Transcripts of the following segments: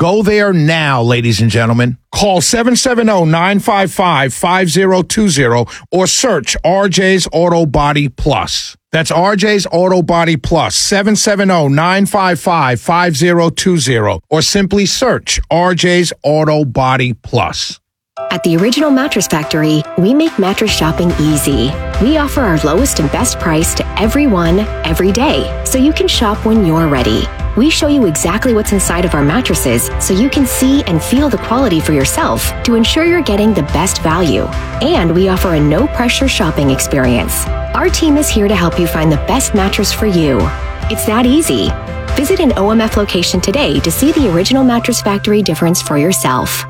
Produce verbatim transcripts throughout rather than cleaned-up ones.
Go there now, ladies and gentlemen. Call seven seven zero, nine five five, five zero two zero or search R J's Auto Body Plus. That's R J's Auto Body Plus, seven seven zero, nine five five, five zero two zero or simply search R J's Auto Body Plus. At the Original Mattress Factory, we make mattress shopping easy. We offer our lowest and best price to everyone, every day, so you can shop when you're ready. We show you exactly what's inside of our mattresses so you can see and feel the quality for yourself to ensure you're getting the best value. And we offer a no-pressure shopping experience. Our team is here to help you find the best mattress for you. It's that easy. Visit an O M F location today to see the Original Mattress Factory difference for yourself.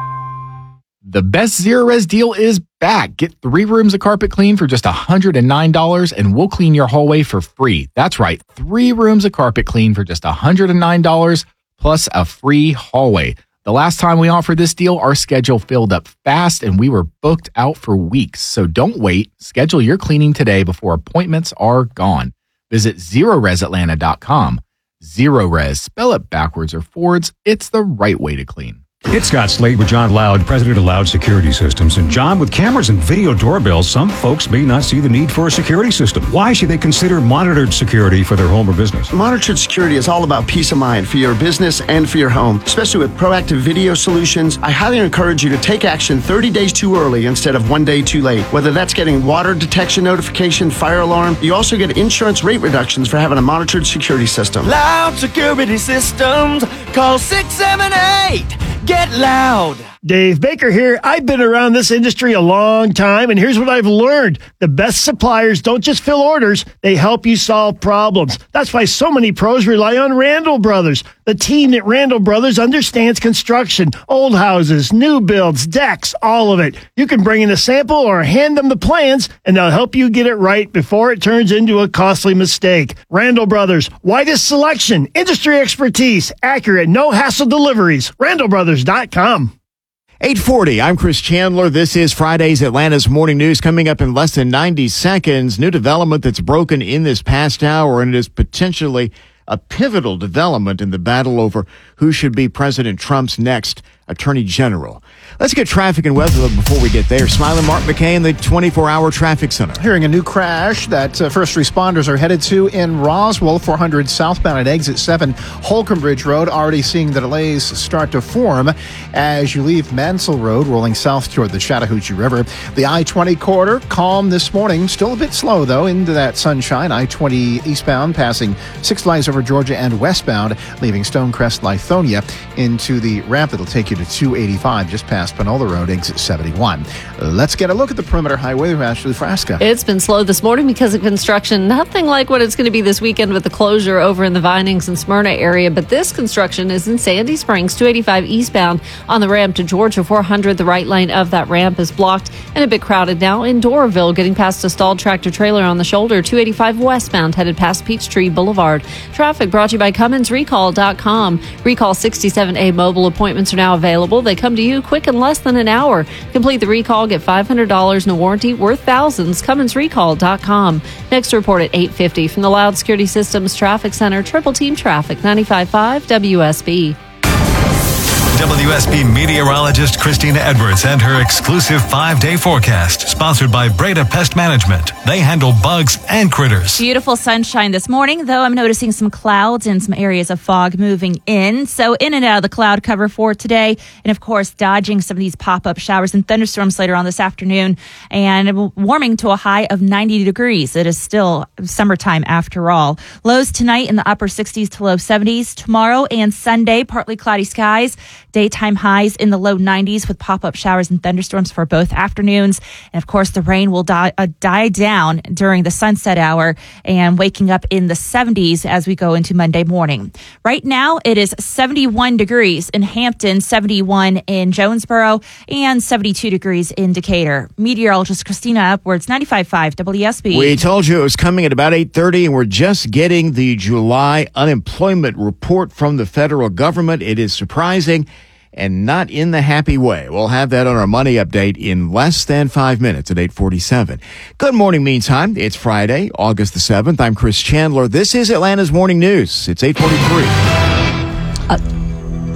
The best Zerorez deal is back. Get three rooms of carpet clean for just one hundred nine dollars and we'll clean your hallway for free. That's right, three rooms of carpet clean for just one hundred nine dollars plus a free hallway. The last time we offered this deal, our schedule filled up fast and we were booked out for weeks. So don't wait. Schedule your cleaning today before appointments are gone. Visit Zerorez Atlanta dot com. Zerorez, spell it backwards or forwards. It's the right way to clean. It's Scott Slade with John Loud, president of Loud Security Systems. And John, with cameras and video doorbells, some folks may not see the need for a security system. Why should they consider monitored security for their home or business? Monitored security is all about peace of mind for your business and for your home, especially with proactive video solutions. I highly encourage you to take action thirty days too early instead of one day too late. Whether that's getting water detection notification, fire alarm, you also get insurance rate reductions for having a monitored security system. Loud Security Systems. Call six seven eight. Get loud. Dave Baker here. I've been around this industry a long time, and here's what I've learned. The best suppliers don't just fill orders, they help you solve problems. That's why so many pros rely on Randall Brothers. The team at Randall Brothers understands construction, old houses, new builds, decks, all of it. You can bring in a sample or hand them the plans, and they'll help you get it right before it turns into a costly mistake. Randall Brothers, widest selection, industry expertise, accurate, no-hassle deliveries. Randall Brothers dot com. eight forty, I'm Chris Chandler. This is Friday's Atlanta's Morning News. Coming up in less than ninety seconds, new development that's broken in this past hour, and it is potentially a pivotal development in the battle over who should be President Trump's next Attorney General. Let's get traffic and weather before we get there. Smiling Mark McKay in the twenty-four hour traffic center. Hearing a new crash that uh, first responders are headed to in Roswell, four hundred southbound at exit seven, Holcomb Bridge Road. Already seeing the delays start to form as you leave Mansell Road, rolling south toward the Chattahoochee River. The I twenty corridor, calm this morning. Still a bit slow, though, into that sunshine. I twenty eastbound, passing Six Flags Over Georgia and westbound, leaving Stonecrest, Lithonia, into the ramp that'll take you to two eighty-five, just past Panola Road, exit seventy-one. Let's get a look at the perimeter highway with Ashley Frasca. It's been slow this morning because of construction. Nothing like what it's going to be this weekend with the closure over in the Vinings and Smyrna area. But this construction is in Sandy Springs, two eighty-five eastbound on the ramp to Georgia four hundred. The right lane of that ramp is blocked and a bit crowded now in Doraville, getting past a stalled tractor trailer on the shoulder. two eighty-five westbound headed past Peachtree Boulevard. Traffic brought to you by Cummins Recall dot com. Recall sixty-seven A mobile appointments are now available. They come to you quick in less than an hour. Complete the recall, get five hundred dollars in a warranty worth thousands. Cummins Recall dot com. Next report at eight fifty from the Loud Security Systems Traffic Center. Triple Team Traffic, ninety-five point five W S B. W S B meteorologist Christina Edwards and her exclusive five-day forecast, sponsored by Breda Pest Management. They handle bugs and critters. Beautiful sunshine this morning, though I'm noticing some clouds and some areas of fog moving in. So in and out of the cloud cover for today. And of course, dodging some of these pop-up showers and thunderstorms later on this afternoon. And warming to a high of ninety degrees. It is still summertime after all. Lows tonight in the upper sixties to low seventies. Tomorrow and Sunday, partly cloudy skies. Daytime highs in the low nineties with pop-up showers and thunderstorms for both afternoons. And of course, the rain will die, uh, die down during the sunset hour and waking up in the seventies as we go into Monday morning. Right now, it is seventy-one degrees in Hampton, seventy-one in Jonesboro, and seventy-two degrees in Decatur. Meteorologist Christina Edwards, ninety-five point five W S B. We told you it was coming at about eight thirty, and we're just getting the July unemployment report from the federal government. It is surprising and not in the happy way. We'll have that on our money update in less than five minutes at eight forty-seven. Good morning, meantime. It's Friday, August the seventh. I'm Chris Chandler. This is Atlanta's Morning News. It's eight forty-three. Uh,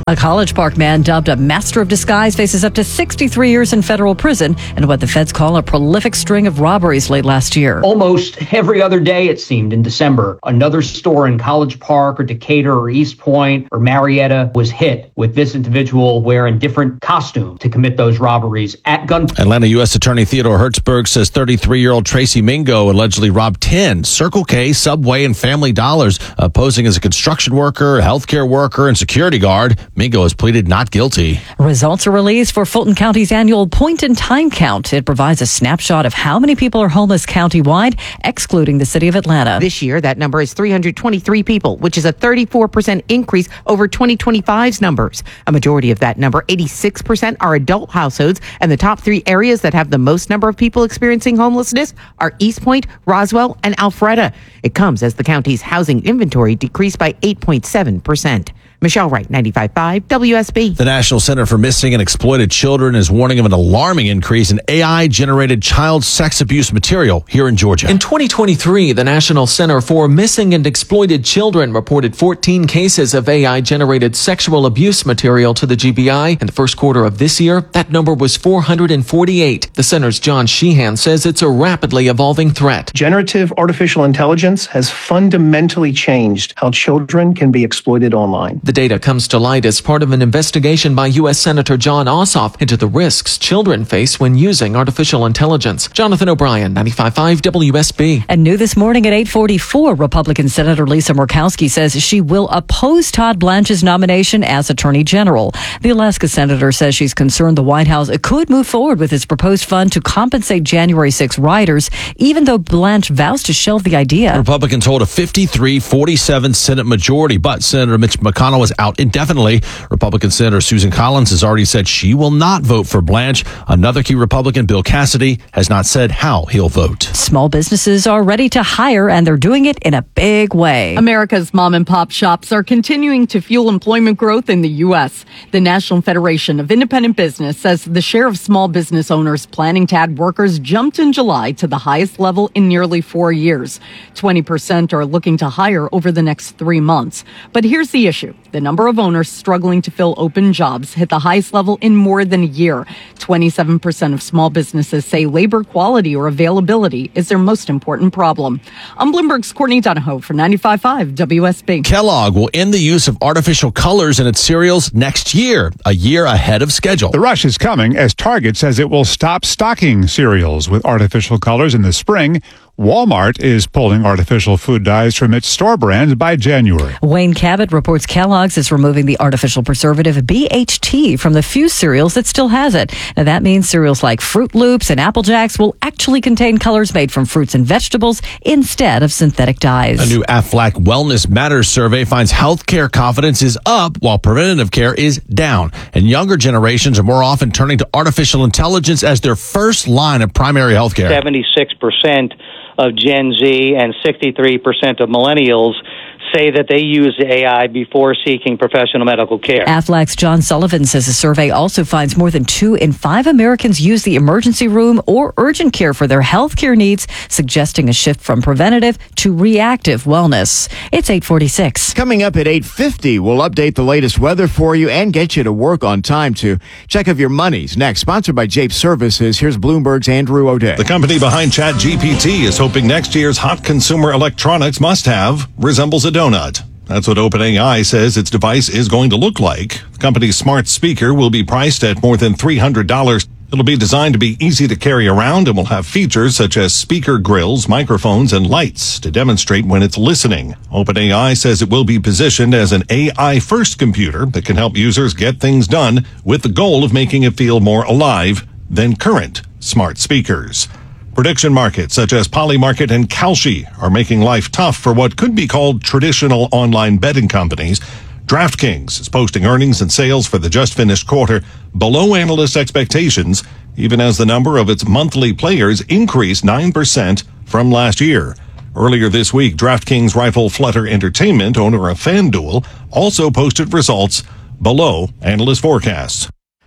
A College Park man dubbed a master of disguise faces up to sixty-three years in federal prison and what the feds call a prolific string of robberies late last year. Almost every other day, it seemed, in December, another store in College Park or Decatur or East Point or Marietta was hit with this individual wearing different costumes to commit those robberies at gunpoint. Atlanta U S Attorney Theodore Hertzberg says thirty-three-year-old Tracy Mingo allegedly robbed ten Circle K, Subway, and Family Dollars, uh, posing as a construction worker, healthcare worker, and security guard. Mingo has pleaded not guilty. Results are released for Fulton County's annual point-in-time count. It provides a snapshot of how many people are homeless countywide, excluding the city of Atlanta. This year, that number is three hundred twenty-three people, which is a thirty-four percent increase over twenty twenty-five's numbers. A majority of that number, eighty-six percent, are adult households, and the top three areas that have the most number of people experiencing homelessness are East Point, Roswell, and Alpharetta. It comes as the county's housing inventory decreased by eight point seven percent. Michelle Wright, ninety-five point five W S B. The National Center for Missing and Exploited Children is warning of an alarming increase in A I-generated child sex abuse material here in Georgia. In twenty twenty-three, the National Center for Missing and Exploited Children reported fourteen cases of A I-generated sexual abuse material to the G B I. In the first quarter of this year, that number was four hundred forty-eight. The center's John Sheehan says it's a rapidly evolving threat. Generative artificial intelligence has fundamentally changed how children can be exploited online. The data comes to light as part of an investigation by U S Senator John Ossoff into the risks children face when using artificial intelligence. Jonathan O'Brien, ninety-five point five W S B. And new this morning at eight forty-four, Republican Senator Lisa Murkowski says she will oppose Todd Blanche's nomination as Attorney General. The Alaska senator says she's concerned the White House could move forward with its proposed fund to compensate January sixth rioters, even though Blanche vows to shelve the idea. Republicans hold a fifty-three forty-seven Senate majority, but Senator Mitch McConnell is out indefinitely. Republican Senator Susan Collins has already said she will not vote for Blanche. Another key Republican, Bill Cassidy, has not said how he'll vote. Small businesses are ready to hire, and they're doing it in a big way. America's mom and pop shops are continuing to fuel employment growth in the U S. The National Federation of Independent Business says the share of small business owners planning to add workers jumped in July to the highest level in nearly four years. twenty percent are looking to hire over the next three months. But here's the issue. The number of owners struggling to fill open jobs hit the highest level in more than a year. twenty-seven percent of small businesses say labor quality or availability is their most important problem. I'm Bloomberg's Courtney Donahoe for ninety-five point five W S B. Kellogg will end the use of artificial colors in its cereals next year, a year ahead of schedule. The rush is coming as Target says it will stop stocking cereals with artificial colors in the spring. Walmart is pulling artificial food dyes from its store brands by January. Wayne Cabot reports Kellogg's is removing the artificial preservative B H T from the few cereals that still has it. Now that means cereals like Fruit Loops and Apple Jacks will actually contain colors made from fruits and vegetables instead of synthetic dyes. A new Aflac Wellness Matters survey finds healthcare confidence is up while preventative care is down. And younger generations are more often turning to artificial intelligence as their first line of primary healthcare. seventy-six percent of Gen Z and sixty-three percent of millennials say that they use A I before seeking professional medical care. Aflac's John Sullivan says the survey also finds more than two in five Americans use the emergency room or urgent care for their health care needs, suggesting a shift from preventative to reactive wellness. It's eight forty-six. Coming up at eight fifty, we'll update the latest weather for you and get you to work on time to check if your money's next. Sponsored by Jape Services, here's Bloomberg's Andrew O'Day. The company behind ChatGPT is hoping next year's hot consumer electronics must-have resembles a donut. That's what OpenAI says its device is going to look like. The company's smart speaker will be priced at more than three hundred dollars. It'll be designed to be easy to carry around and will have features such as speaker grills, microphones, and lights to demonstrate when it's listening. OpenAI says it will be positioned as an A I-first computer that can help users get things done with the goal of making it feel more alive than current smart speakers. Prediction markets such as Polymarket and Kalshi are making life tough for what could be called traditional online betting companies. DraftKings is posting earnings and sales for the just-finished quarter below analyst expectations, even as the number of its monthly players increased nine percent from last year. Earlier this week, DraftKings rival Flutter Entertainment, owner of FanDuel, also posted results below analyst forecasts.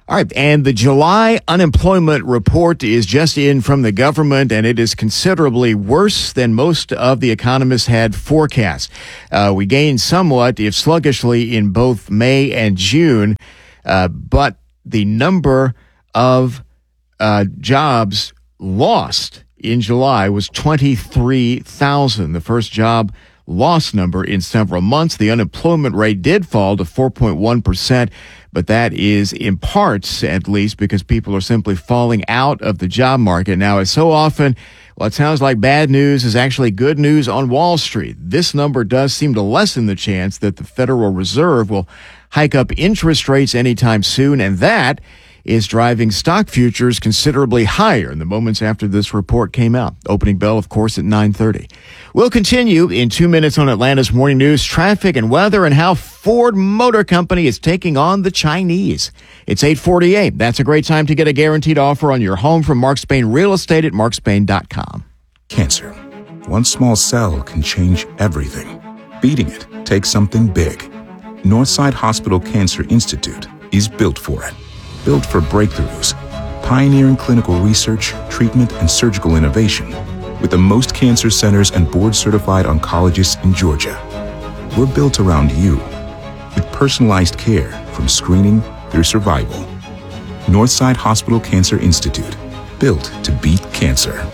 All right, and the July unemployment report is just in from the government, and it is considerably worse than most of the economists had forecast. Uh, we gained somewhat, if sluggishly, in both May and June, uh, but the number of uh, jobs lost in July was twenty-three thousand, the first job loss number in several months. The unemployment rate did fall to four point one percent, but that is in parts, at least, because people are simply falling out of the job market. Now, as so often, well, it sounds like bad news is actually good news on Wall Street. This number does seem to lessen the chance that the Federal Reserve will hike up interest rates anytime soon, and that is driving stock futures considerably higher in the moments after this report came out. Opening bell, of course, at nine thirty. We'll continue in two minutes on Atlanta's Morning News, traffic and weather, and how Ford Motor Company is taking on the Chinese. It's eight forty-eight. That's a great time to get a guaranteed offer on your home from Mark Spain Real Estate at mark spain dot com. Cancer. One small cell can change everything. Beating it takes something big. Northside Hospital Cancer Institute is built for it. Built for breakthroughs, pioneering clinical research, treatment, and surgical innovation, with the most cancer centers and board-certified oncologists in Georgia. We're built around you, with personalized care from screening through survival. Northside Hospital Cancer Institute, built to beat cancer.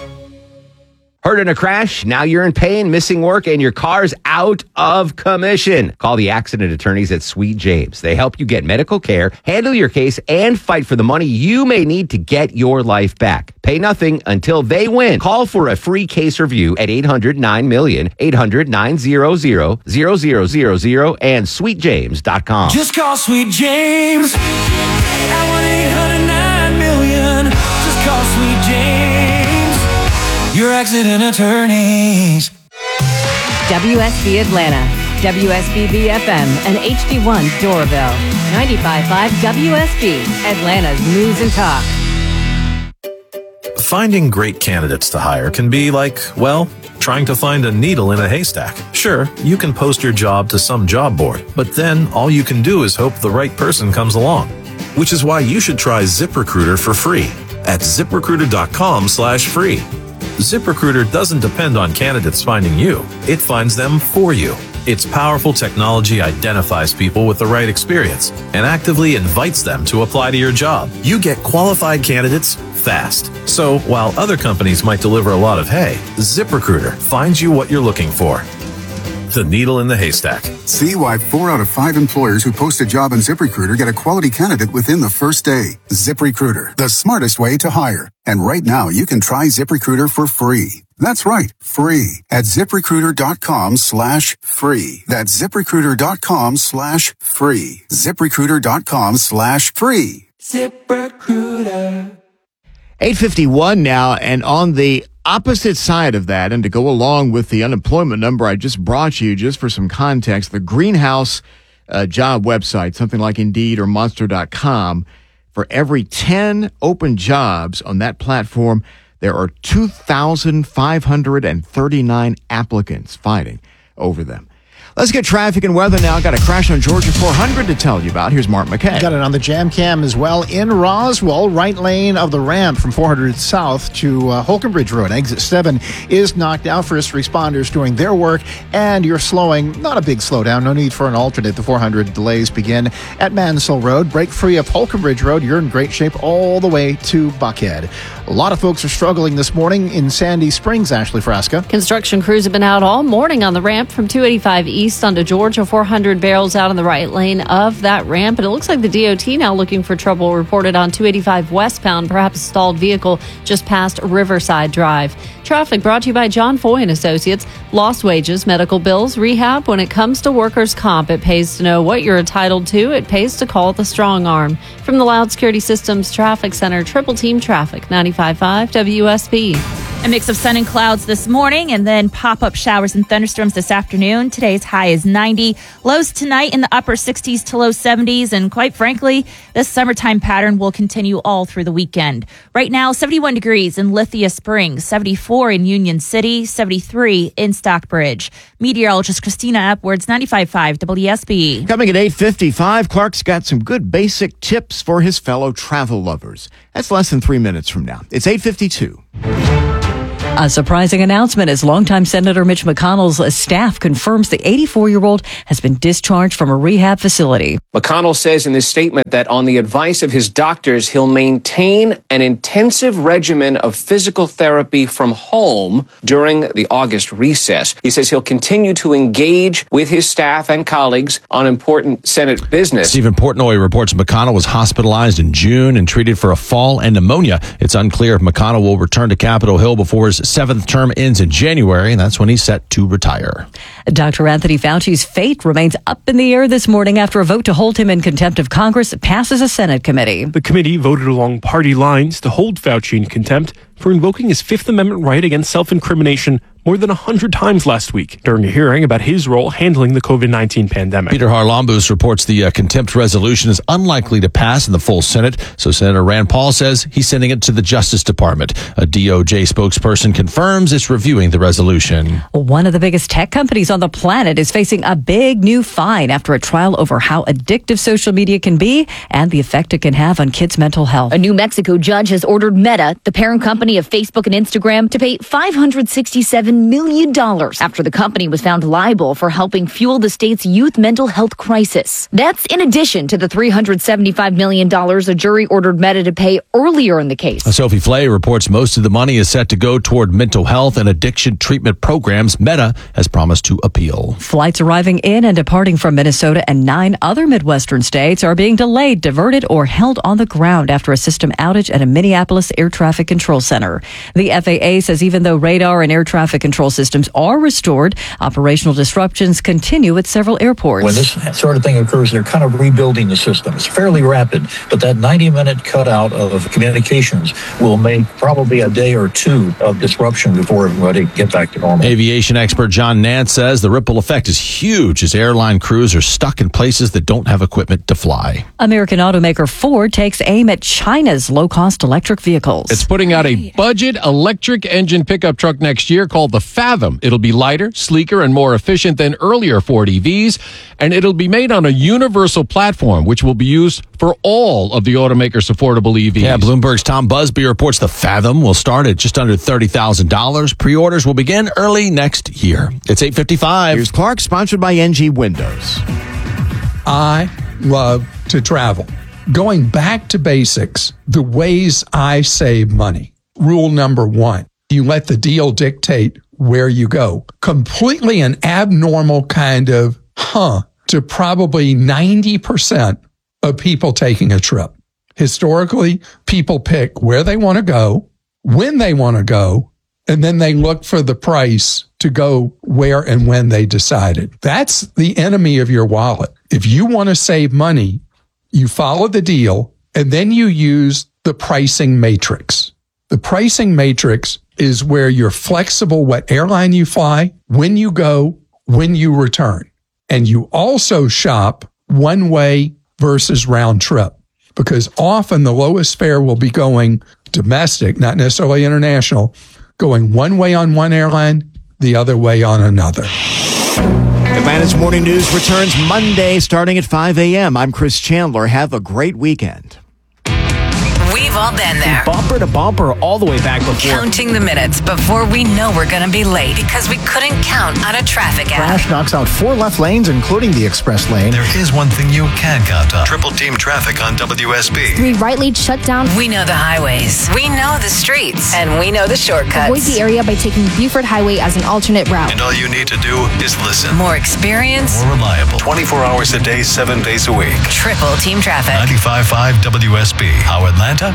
Hurt in a crash? Now you're in pain, missing work, and your car's out of commission. Call the accident attorneys at Sweet James. They help you get medical care, handle your case, and fight for the money you may need to get your life back. Pay nothing until they win. Call for a free case review at eight hundred nine million, eight hundred nine hundred, zero zero zero zero, and sweet james dot com. Just call Sweet James at one eight hundred nine million. Just call Sweet James, your accident attorneys. W S B Atlanta, W S B B F M, and H D one Doraville. ninety-five point five W S B, Atlanta's News and Talk. Finding great candidates to hire can be like, well, trying to find a needle in a haystack. Sure, you can post your job to some job board, but then all you can do is hope the right person comes along. Which is why you should try ZipRecruiter for free at ziprecruiter.com slash free. ZipRecruiter doesn't depend on candidates finding you. It finds them for you. Its powerful technology identifies people with the right experience and actively invites them to apply to your job. You get qualified candidates fast. So while other companies might deliver a lot of hay, ZipRecruiter finds you what you're looking for. The needle in the haystack. See why four out of five employers who post a job on ZipRecruiter get a quality candidate within the first day. ZipRecruiter, the smartest way to hire. And right now, you can try ZipRecruiter for free. That's right, free at ZipRecruiter.com slash free. That's ZipRecruiter.com slash free. ZipRecruiter.com slash free. ZipRecruiter. eight fifty-one now, and on the opposite side of that, and to go along with the unemployment number I just brought you, just for some context, the Greenhouse uh, job website, something like Indeed or Monster dot com, for every ten open jobs on that platform, there are two thousand five hundred thirty-nine applicants fighting over them. Let's get traffic and weather now. Got a crash on Georgia four hundred to tell you about. Here's Mark McKay. Got it on the Jam Cam as well in Roswell. Right lane of the ramp from four hundred south to uh, Holcomb Bridge Road. Exit seven is knocked out. First responders doing their work, and you're slowing. Not a big slowdown. No need for an alternate. The four hundred delays begin at Mansell Road. Break free of Holcomb Bridge Road. You're in great shape all the way to Buckhead. A lot of folks are struggling this morning in Sandy Springs, Ashley Frasca. Construction crews have been out all morning on the ramp from two eighty-five east onto Georgia. four hundred barrels out in the right lane of that ramp. And it looks like the D O T now looking for trouble reported on two eighty-five westbound, perhaps a stalled vehicle just past Riverside Drive. Traffic brought to you by John Foy and Associates. Lost wages, medical bills, rehab. When it comes to workers' comp, it pays to know what you're entitled to. It pays to call the strong arm. From the Loud Security Systems Traffic Center, Triple Team Traffic, ninety-five point five W S B. A mix of sun and clouds this morning and then pop-up showers and thunderstorms this afternoon. Today's high is ninety. Lows tonight in the upper sixties to low seventies. And quite frankly, this summertime pattern will continue all through the weekend. Right now, seventy-one degrees in Lithia Springs, seventy-four in Union City, seventy-three in Stockbridge. Meteorologist Christina Upwards, ninety-five point five W S B. Coming at eight fifty-five, Clark's got some good basic tips for his fellow travel lovers. That's less than three minutes from now. It's eight fifty-two. A surprising announcement as longtime Senator Mitch McConnell's staff confirms the eighty-four-year-old has been discharged from a rehab facility. McConnell says in this statement that on the advice of his doctors, he'll maintain an intensive regimen of physical therapy from home during the August recess. He says he'll continue to engage with his staff and colleagues on important Senate business. Stephen Portnoy reports McConnell was hospitalized in June and treated for a fall and pneumonia. It's unclear if McConnell will return to Capitol Hill before his seventh term ends in January, and that's when he's set to retire. Doctor Anthony Fauci's fate remains up in the air this morning after a vote to hold him in contempt of Congress passes a Senate committee. The committee voted along party lines to hold Fauci in contempt for invoking his Fifth Amendment right against self-incrimination more than one hundred times last week during a hearing about his role handling the covid nineteen pandemic. Peter Harlambous reports the uh, contempt resolution is unlikely to pass in the full Senate, so Senator Rand Paul says he's sending it to the Justice Department. A D O J spokesperson confirms it's reviewing the resolution. One of the biggest tech companies on the planet is facing a big new fine after a trial over how addictive social media can be and the effect it can have on kids' mental health. A New Mexico judge has ordered Meta, the parent company of Facebook and Instagram, to pay five hundred sixty-seven million dollars after the company was found liable for helping fuel the state's youth mental health crisis. That's in addition to the three hundred seventy-five million dollars a jury ordered Meta to pay earlier in the case. Sophie Flay reports most of the money is set to go toward mental health and addiction treatment programs. Meta has promised to appeal. Flights arriving in and departing from Minnesota and nine other Midwestern states are being delayed, diverted, or held on the ground after a system outage at a Minneapolis air traffic control center. The F A A says even though radar and air traffic control systems are restored, operational disruptions continue at several airports. When this sort of thing occurs, they're kind of rebuilding the system. It's fairly rapid, but that ninety-minute cutout of communications will make probably a day or two of disruption before everybody get back to normal. Aviation expert John Nance says the ripple effect is huge as airline crews are stuck in places that don't have equipment to fly. American automaker Ford takes aim at China's low-cost electric vehicles. It's putting out a budget electric engine pickup truck next year called the Fathom. It'll be lighter, sleeker, and more efficient than earlier Ford E Vs, and it'll be made on a universal platform, which will be used for all of the automaker's affordable E Vs. Yeah, Bloomberg's Tom Busby reports the Fathom will start at just under thirty thousand dollars. Pre-orders will begin early next year. It's eight fifty-five. Here's Clark, sponsored by N G Windows. I love to travel. Going back to basics, the ways I save money. Rule number one, you let the deal dictate where you go. Completely an abnormal kind of huh to probably ninety percent of people taking a trip. Historically, people pick where they want to go, when they want to go, and then they look for the price to go where and when they decided. That's the enemy of your wallet. If you want to save money, you follow the deal, and then you use the pricing matrix. The pricing matrix is where you're flexible what airline you fly, when you go, when you return. And you also shop one way versus round trip, because often the lowest fare will be going domestic, not necessarily international, going one way on one airline, the other way on another. Atlanta's Morning News returns Monday starting at five a.m. I'm Chris Chandler. Have a great weekend. We've all been there. Bumper to bumper all the way back before. Counting the minutes before we know we're going to be late because we couldn't count on a traffic app. Crash knocks out four left lanes, including the express lane. There is one thing you can count on. Triple team traffic on W S B. Three right lanes shut down. We know the highways. We know the streets. And we know the shortcuts. Avoid the area by taking Buford Highway as an alternate route. And all you need to do is listen. More experience. More reliable. twenty-four hours a day, seven days a week. Triple team traffic. ninety-five point five W S B. How Atlanta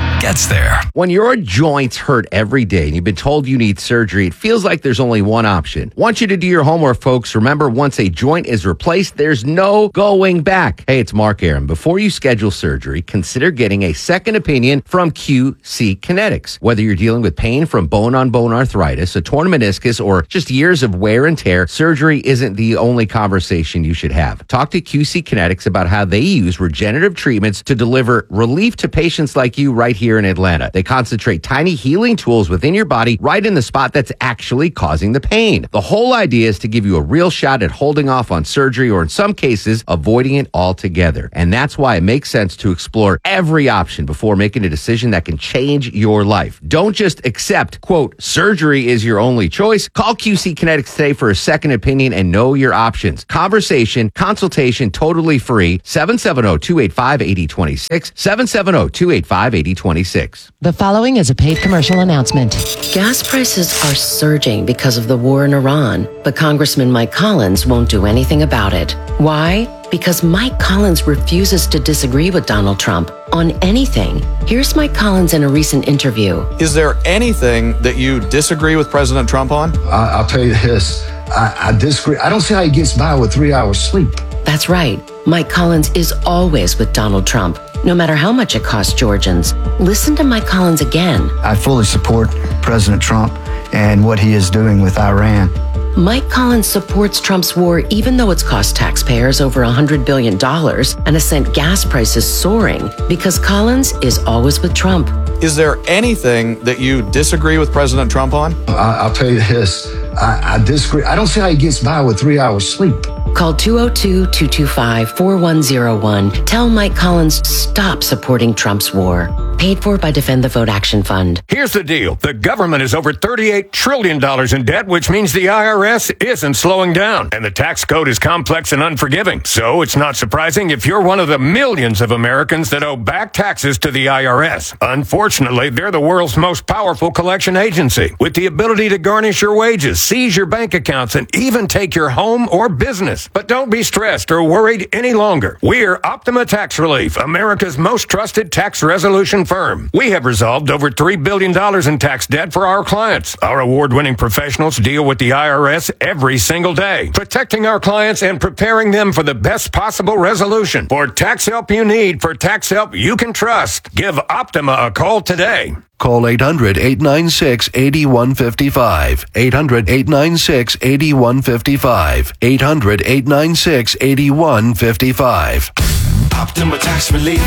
gets there. When your joints hurt every day and you've been told you need surgery, it feels like there's only one option. Want you to do your homework, folks. Remember, once a joint is replaced, there's no going back. Hey, it's Mark Aaron. Before you schedule surgery, consider getting a second opinion from Q C Kinetics. Whether you're dealing with pain from bone-on-bone arthritis, a torn meniscus, or just years of wear and tear, surgery isn't the only conversation you should have. Talk to Q C Kinetics about how they use regenerative treatments to deliver relief to patients like you right here in Atlanta. They concentrate tiny healing tools within your body right in the spot that's actually causing the pain. The whole idea is to give you a real shot at holding off on surgery, or in some cases, avoiding it altogether. And that's why it makes sense to explore every option before making a decision that can change your life. Don't just accept, quote, surgery is your only choice. Call Q C Kinetics today for a second opinion and know your options. Conversation, consultation, totally free. seven seven zero, two eight five, eight zero two six. seven seven zero, two eight five, eight zero two six. The following is a paid commercial announcement. Gas prices are surging because of the war in Iran, but Congressman Mike Collins won't do anything about it. Why? Because Mike Collins refuses to disagree with Donald Trump on anything. Here's Mike Collins in a recent interview. Is there anything that you disagree with President Trump on? I, I'll tell you this. I, I disagree. I don't see how he gets by with three hours sleep. That's right. Mike Collins is always with Donald Trump, no matter how much it costs Georgians. Listen to Mike Collins again. I fully support President Trump and what he is doing with Iran. Mike Collins supports Trump's war even though it's cost taxpayers over one hundred billion dollars and has sent gas prices soaring, because Collins is always with Trump. Is there anything that you disagree with President Trump on? I, I'll tell you this. I, I disagree. I don't see how he gets by with three hours sleep. Call two oh two, two two five, four one oh one. Tell Mike Collins stop supporting Trump's war. Paid for by Defend the Vote Action Fund. Here's the deal. The government is over thirty-eight trillion dollars in debt, which means the I R S isn't slowing down. And the tax code is complex and unforgiving. So it's not surprising if you're one of the millions of Americans that owe back taxes to the I R S. Unfortunately, they're the world's most powerful collection agency, with the ability to garnish your wages, seize your bank accounts, and even take your home or business. But don't be stressed or worried any longer. We're Optima Tax Relief, America's most trusted tax resolution firm. We have resolved over three billion dollars in tax debt for our clients. Our award-winning professionals deal with the I R S every single day, protecting our clients and preparing them for the best possible resolution. For tax help you need, for tax help you can trust, give Optima a call today. Call eight hundred, eight nine six, eight one five five. eight hundred, eight nine six, eight one five five. eight hundred, eight nine six, eight one five five. Optima Tax Relief.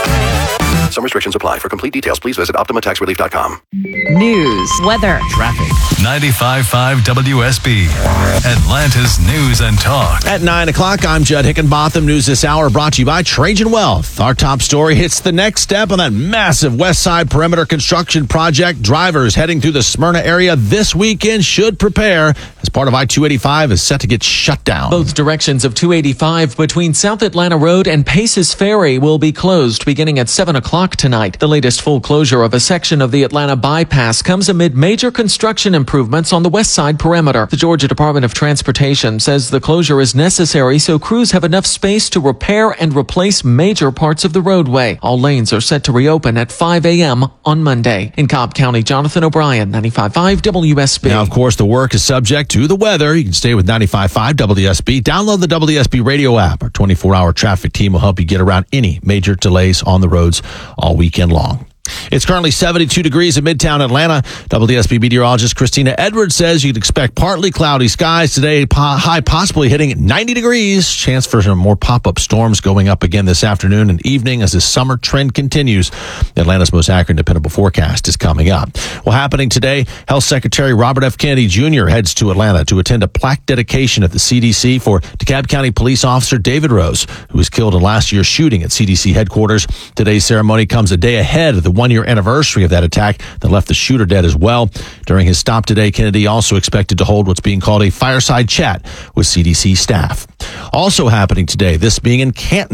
Some restrictions apply. For complete details, please visit optima tax relief dot com. News, weather, traffic. ninety-five point five W S B, Atlanta's News and Talk. At nine o'clock, I'm Judd Hickenbotham. News this hour brought to you by Trajan Wealth. Our top story hits the next step on that massive West Side Perimeter construction project. Drivers heading through the Smyrna area this weekend should prepare, as part of I two eighty-five is set to get shut down. Both directions of two eighty-five between South Atlanta Road and Paces Ferry will be closed beginning at seven o'clock tonight. The latest full closure of a section of the Atlanta bypass comes amid major construction improvements on the West Side Perimeter. The Georgia Department of Transportation says the closure is necessary so crews have enough space to repair and replace major parts of the roadway. All lanes are set to reopen at five a.m. on Monday. In Cobb County, Jonathan O'Brien, ninety-five point five W S B. Now, of course, the work is subject to the weather. You can stay with ninety-five point five W S B. Download the W S B radio app. Our twenty-four hour traffic team will help you get around any major delays on the roads all weekend long. It's currently seventy-two degrees in Midtown Atlanta. W S B meteorologist Christina Edwards says you'd expect partly cloudy skies today, high possibly hitting ninety degrees. Chance for some more pop-up storms going up again this afternoon and evening as this summer trend continues. Atlanta's most accurate and dependable forecast is coming up. Well, happening today, Health Secretary Robert F. Kennedy Junior heads to Atlanta to attend a plaque dedication at the C D C for DeKalb County police officer David Rose, who was killed in last year's shooting at C D C headquarters. Today's ceremony comes a day ahead of the one-year anniversary of that attack that left the shooter dead as well. During his stop today, Kennedy also expected to hold what's being called a fireside chat with C D C staff. Also happening today, this being in Canton,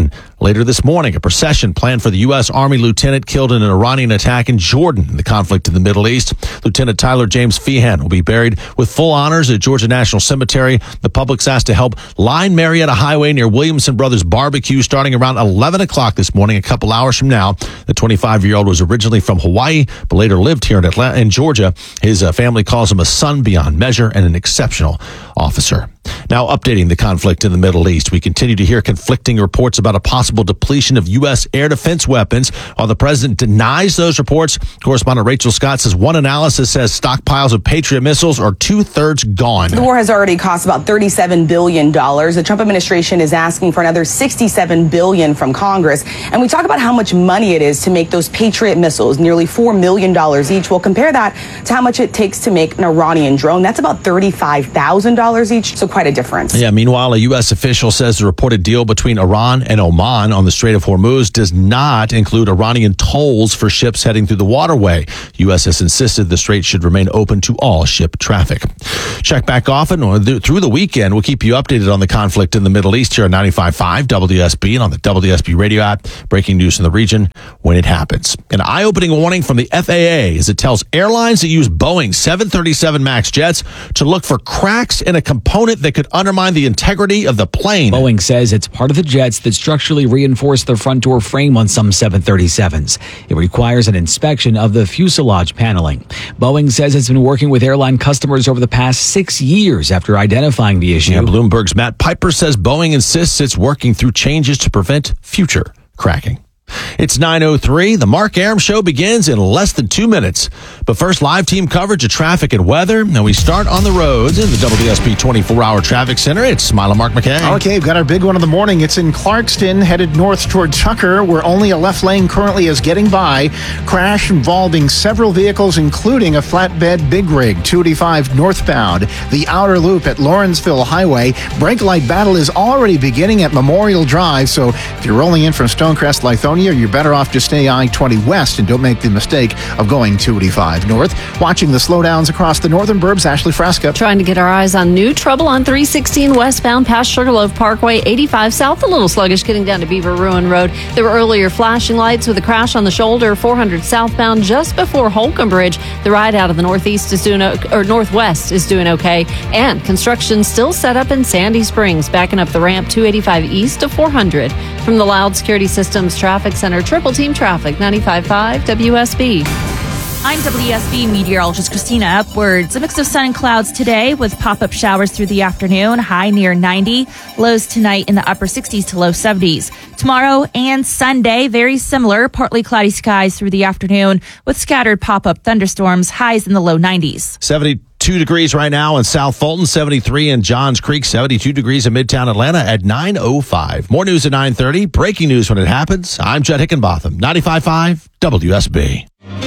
Later this morning, a procession planned for the U S. Army lieutenant killed in an Iranian attack in Jordan in the conflict in the Middle East. Lieutenant Tyler James Feehan will be buried with full honors at Georgia National Cemetery. The public's asked to help line Marietta Highway near Williamson Brothers Barbecue starting around eleven o'clock this morning, a couple hours from now. The twenty-five-year-old was originally from Hawaii, but later lived here in Atlanta, in Georgia. His uh, family calls him a son beyond measure and an exceptional officer. Now, updating the conflict in the Middle East, we continue to hear conflicting reports about a possible depletion of U S air defense weapons. While the president denies those reports, correspondent Rachel Scott says one analysis says stockpiles of Patriot missiles are two-thirds gone. The war has already cost about thirty-seven billion dollars. The Trump administration is asking for another sixty-seven billion dollars from Congress. And we talk about how much money it is to make those Patriot missiles, nearly four million dollars each. We'll compare that to how much it takes to make an Iranian drone. That's about thirty-five thousand dollars each, so quite a difference. Yeah, meanwhile, a U S official says the reported deal between Iran and Oman on the Strait of Hormuz does not include Iranian tolls for ships heading through the waterway. U S has insisted the strait should remain open to all ship traffic. Check back often or th- through the weekend. We'll keep you updated on the conflict in the Middle East here on ninety-five point five W S B and on the W S B radio app. Breaking news in the region when it happens. An eye-opening warning from the F A A as it tells airlines that use Boeing seven thirty-seven MAX jets to look for cracks in a component that could undermine the integrity of the plane. Boeing says it's part of the jets that structurally reinforce the front door frame on some seven thirty-sevens. It requires an inspection of the fuselage paneling. Boeing says it's been working with airline customers over the past six years after identifying the issue. Yeah, Bloomberg's Matt Piper says Boeing insists it's working through changes to prevent future cracking. It's nine oh three. The Mark Arum Show begins in less than two minutes. But first, live team coverage of traffic and weather. Now we start on the roads in the W S B twenty-four hour traffic center. It's Smile and Mark McKay. Okay, we've got our big one of the morning. It's in Clarkston, headed north toward Tucker, where only a left lane currently is getting by. Crash involving several vehicles, including a flatbed big rig, two eighty-five northbound. The outer loop at Lawrenceville Highway. Brake light battle is already beginning at Memorial Drive, so if you're rolling in from Stonecrest, Lithonia, you're better off to stay I twenty west and don't make the mistake of going two eighty-five north. Watching the slowdowns across the northern burbs, Ashley Fresca. Trying to get our eyes on new trouble on three sixteen westbound past Sugarloaf Parkway, eighty-five south, a little sluggish getting down to Beaver Ruin Road. There were earlier flashing lights with a crash on the shoulder, four hundred southbound just before Holcomb Bridge. The ride out of the northeast is doing, or northwest is doing okay. And construction still set up in Sandy Springs, backing up the ramp two eighty-five east to four hundred. From the Loud Security Systems Traffic Center, Triple Team Traffic, ninety-five point five W S B. I'm W S B meteorologist Christina Upwards. A mix of sun and clouds today with pop-up showers through the afternoon, high near ninety. Lows tonight in the upper sixties to low seventies. Tomorrow and Sunday, very similar, partly cloudy skies through the afternoon with scattered pop-up thunderstorms, highs in the low nineties. seventy-two degrees right now in South Fulton, seventy-three in Johns Creek, seventy-two degrees in Midtown Atlanta at nine oh five. More news at nine thirty. Breaking news when it happens. I'm Judd Hickenbotham, ninety-five point five W S B.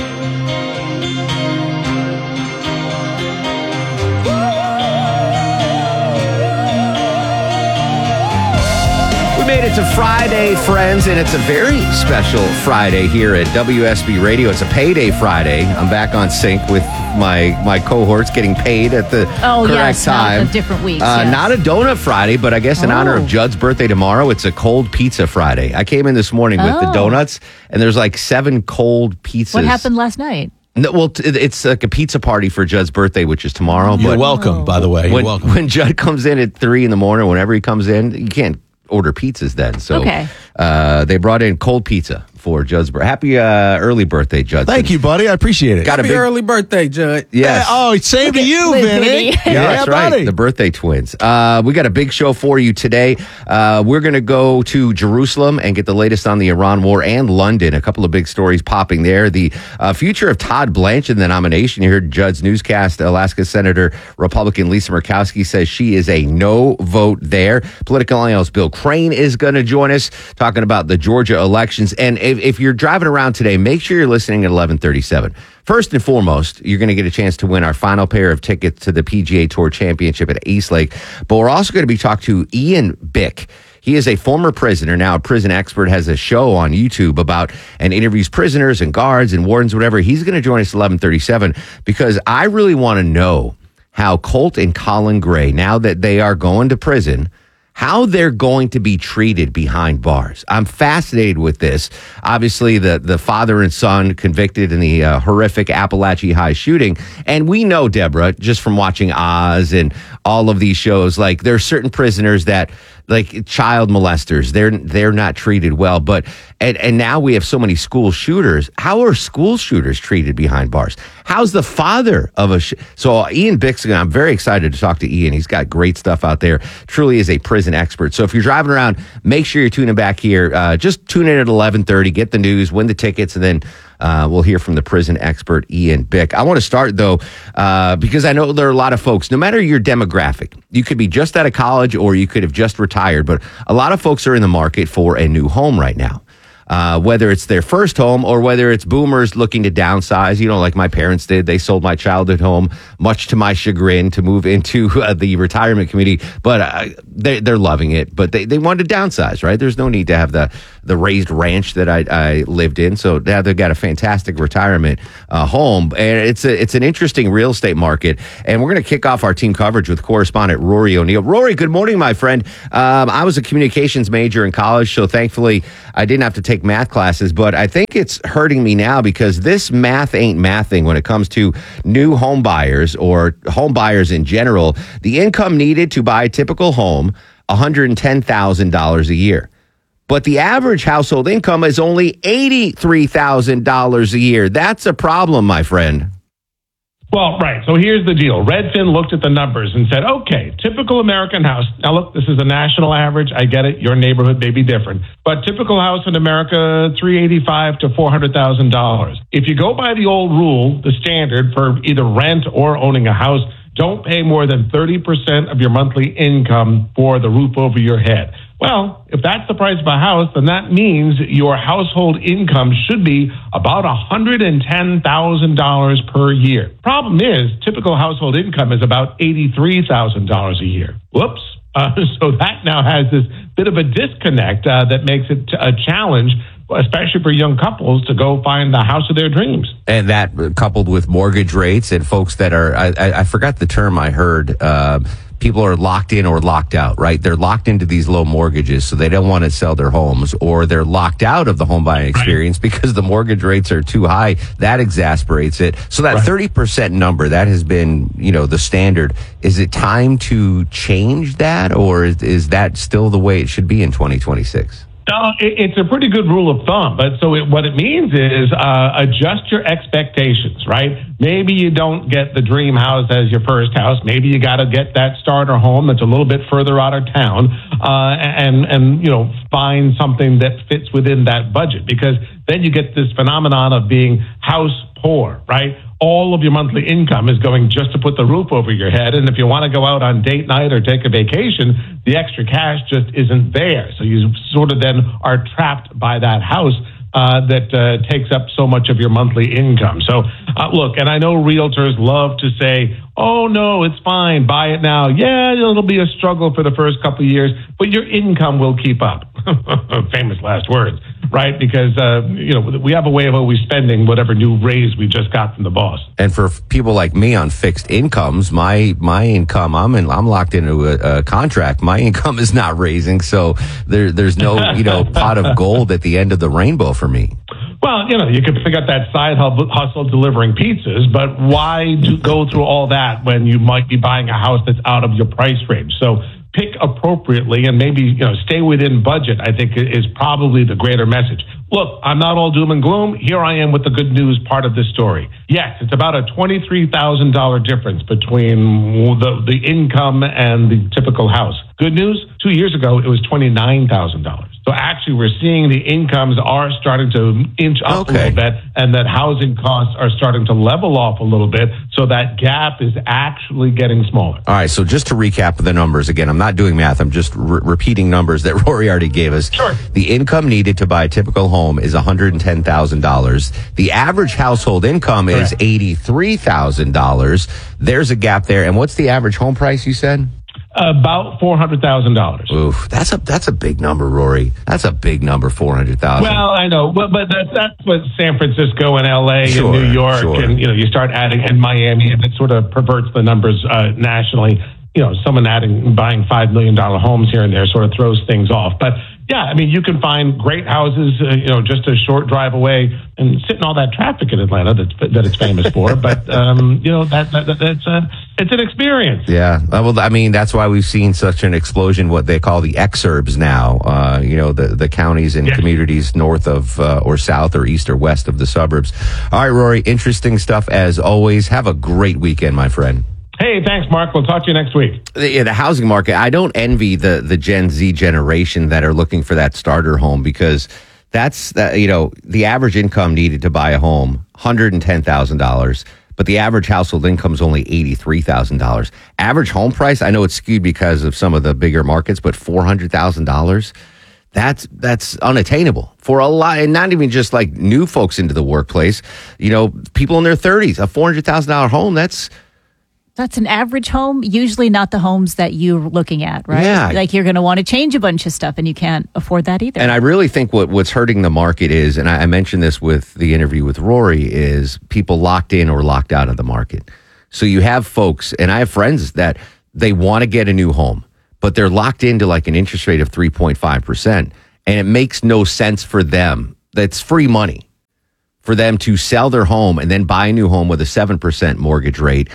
Made it to Friday, friends, and it's a very special Friday here at W S B Radio. It's a payday Friday. I'm back on sync with my my cohorts getting paid at the oh, correct yes, time. Not different weeks. Uh, yes. Not a donut Friday, but I guess in oh. honor of Judd's birthday tomorrow, it's a cold pizza Friday. I came in this morning with oh. the donuts, and there's like seven cold pizzas. What happened last night? No, well, it's like a pizza party for Judd's birthday, which is tomorrow. You're but welcome, by the way. You're when, welcome. When Judd comes in at three in the morning, whenever he comes in, you can't order pizzas then. So okay. uh, they brought in cold pizza for Judd's birthday. Happy uh, early birthday, Judd. Thank you, buddy. I appreciate it. Got Happy a big early birthday, Judd. Yes. Oh, same to you, Vinny. Yeah, that's right. buddy. The birthday twins. Uh, we got a big show for you today. Uh, we're going to go to Jerusalem and get the latest on the Iran war and London. A couple of big stories popping there. The uh, future of Todd Blanchard, the nomination. You heard Judd's newscast. Alaska Senator Republican Lisa Murkowski says she is a no vote there. Political analyst Bill Crane is going to join us talking about the Georgia elections. And if, if you're driving around today, make sure you're listening at eleven thirty-seven. First and foremost, you're going to get a chance to win our final pair of tickets to the P G A Tour Championship at East Lake. But we're also going to be talking to Ian Bick. He is a former prisoner, now a prison expert, has a show on YouTube about and interviews prisoners and guards and wardens, whatever. He's going to join us at eleven thirty-seven because I really want to know how Colt and Colin Gray, now that they are going to prison, how they're going to be treated behind bars. I'm fascinated with this. Obviously, the, the father and son convicted in the uh, horrific Appalachia High shooting. And we know, Deborah, just from watching Oz and all of these shows, like there are certain prisoners that, like child molesters, they're they're not treated well. But and, and now we have so many school shooters. How are school shooters treated behind bars? How's the father of a sh- so Ian Bixson? I'm very excited to talk to Ian. He's got great stuff out there. Truly is a prison expert. So if you're driving around, make sure you're tuning back here. Uh, just tune in at eleven thirty. Get the news, win the tickets, and then Uh, we'll hear from the prison expert, Ian Bick. I want to start, though, uh, because I know there are a lot of folks, no matter your demographic, you could be just out of college or you could have just retired, but a lot of folks are in the market for a new home right now. Uh, whether it's their first home or whether it's boomers looking to downsize, you know, like my parents did. They sold my childhood home, much to my chagrin, to move into uh, the retirement community. But uh, they, they're loving it. But they, they wanted to downsize, right? There's no need to have the, the raised ranch that I, I lived in. So now they've got a fantastic retirement uh, home. And it's a, it's an interesting real estate market. And we're going to kick off our team coverage with correspondent Rory O'Neill. Rory, good morning, my friend. Um, I was a communications major in college, so thankfully I didn't have to take math classes, but I think it's hurting me now because this math ain't mathing when it comes to new home buyers or home buyers in general. The income needed to buy a typical home, one hundred ten thousand dollars a year. But the average household income is only eighty-three thousand dollars a year. That's a problem, my friend. Well, right. So here's the deal. Redfin looked at the numbers and said, okay, typical American house. Now, look, this is a national average. I get it. Your neighborhood may be different. But typical house in America, three hundred eighty-five thousand to four hundred thousand dollars. If you go by the old rule, the standard for either rent or owning a house, don't pay more than thirty percent of your monthly income for the roof over your head. Well, if that's the price of a house, then that means your household income should be about one hundred ten thousand dollars per year. Problem is, typical household income is about eighty-three thousand dollars a year. Whoops. Uh, so that now has this bit of a disconnect uh, that makes it a challenge, especially for young couples, to go find the house of their dreams. And that coupled with mortgage rates and folks that are, I, I, I forgot the term I heard, uh, people are locked in or locked out, right? They're locked into these low mortgages, so they don't want to sell their homes, or they're locked out of the home buying experience right. because the mortgage rates are too high. That exasperates it. So that right. thirty percent number, that has been, you know, the standard. Is it time to change that, or is, is that still the way it should be in twenty twenty-six? No, it's a pretty good rule of thumb. But so it, what it means is uh, adjust your expectations, right? Maybe you don't get the dream house as your first house. Maybe you got to get that starter home that's a little bit further out of town, uh, and and you know find something that fits within that budget, because then you get this phenomenon of being house poor, right? All of your monthly income is going just to put the roof over your head. And if you want to go out on date night or take a vacation, the extra cash just isn't there. So you sort of then are trapped by that house uh, that uh, takes up so much of your monthly income. So uh, look, and I know realtors love to say, oh, no, it's fine. Buy it now. Yeah, it'll be a struggle for the first couple of years, but your income will keep up. Famous last words, right? Because, uh, you know, we have a way of always spending whatever new raise we just got from the boss. And for people like me on fixed incomes, my my income, I'm in, I'm locked into a, a contract. My income is not raising, so there there's no, you know, pot of gold at the end of the rainbow for me. Well, you know, you could pick up that side hustle delivering pizzas, but why do, go through all that when you might be buying a house that's out of your price range? So pick appropriately and maybe, you know, stay within budget, I think is probably the greater message. Look, I'm not all doom and gloom. Here I am with the good news part of this story. Yes, it's about a twenty-three thousand dollars difference between the, the income and the typical house. Good news, two years ago, it was twenty-nine thousand dollars. So actually, we're seeing the incomes are starting to inch up okay. a little bit, and that housing costs are starting to level off a little bit. So that gap is actually getting smaller. All right. So just to recap the numbers again, I'm not doing math. I'm just re- repeating numbers that Rory already gave us. Sure. The income needed to buy a typical home is one hundred ten thousand dollars. The average household income Correct. is eighty-three thousand dollars. There's a gap there. And what's the average home price you said? About four hundred thousand dollars. Oof, that's a that's a big number, Rory. That's a big number, four hundred thousand. Well, I know, but but that's that's what San Francisco and L A sure, and New York sure. and you know you start adding and Miami, and it sort of perverts the numbers uh, nationally. you know, someone adding, buying five million dollars homes here and there sort of throws things off. But yeah, I mean, you can find great houses, uh, you know, just a short drive away, and sitting all that traffic in Atlanta that, that it's famous for. But, um, you know, that, that, that that's a, it's an experience. Yeah. Well, I mean, that's why we've seen such an explosion, what they call the exurbs now, uh, you know, the, the counties and Yeah. communities north of uh, or south or east or west of the suburbs. All right, Rory, interesting stuff as always. Have a great weekend, my friend. Hey, thanks, Mark. We'll talk to you next week. The, yeah, the housing market, I don't envy the the Gen Z generation that are looking for that starter home, because that's, that you know, the average income needed to buy a home, one hundred ten thousand dollars, but the average household income is only eighty-three thousand dollars. Average home price, I know it's skewed because of some of the bigger markets, but four hundred thousand dollars, that's that's unattainable for a lot, and not even just like new folks into the workplace. You know, people in their thirties, a four hundred thousand dollars home, that's That's an average home, usually not the homes that you're looking at, right? Yeah. Like you're going to want to change a bunch of stuff and you can't afford that either. And I really think what, what's hurting the market is, and I, I mentioned this with the interview with Rory, is people locked in or locked out of the market. So you have folks, and I have friends that they want to get a new home, but they're locked into like an interest rate of three point five percent. And it makes no sense for them. That's free money for them to sell their home and then buy a new home with a seven percent mortgage rate.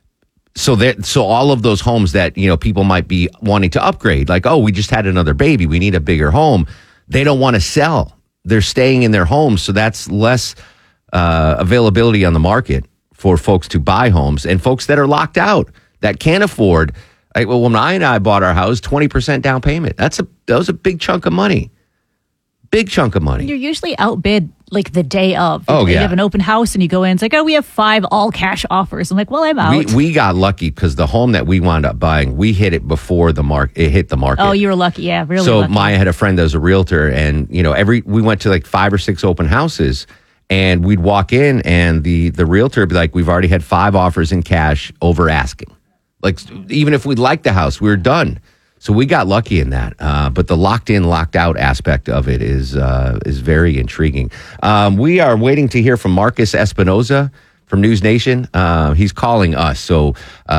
So that, so all of those homes that, you know, people might be wanting to upgrade, like, oh, we just had another baby, we need a bigger home. They don't want to sell. They're staying in their homes. So that's less uh, availability on the market for folks to buy homes, and folks that are locked out that can't afford. Like, well, when I and I bought our house, twenty percent down payment. That's a, that was a big chunk of money. Big chunk of money. You're usually outbid like the day of. Oh, you yeah. have an open house and you go in, it's like, oh, we have five all cash offers. I'm like, well, I'm out. We, we got lucky because the home that we wound up buying, we hit it before the mark. It hit the market. Oh, you were lucky. Yeah, really so lucky. Maya had a friend that was a realtor, and you know, every we went to like five or six open houses, and we'd walk in, and the the realtor would be like, "We've already had five offers in cash over asking." Like, even if we liked the house, we were done. So we got lucky in that. Uh, but the locked in, locked out aspect of it is uh, is very intriguing. Um, we are waiting to hear from Marcus Espinoza from News Nation. Uh, he's calling us. So